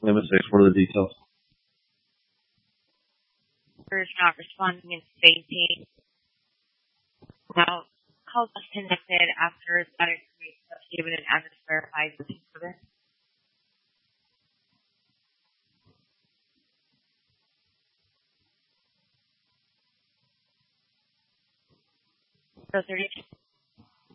Limit 6, what are the details? Is not responding and stating. Now, call disconnected after that information was given and address verified with each other. So 32.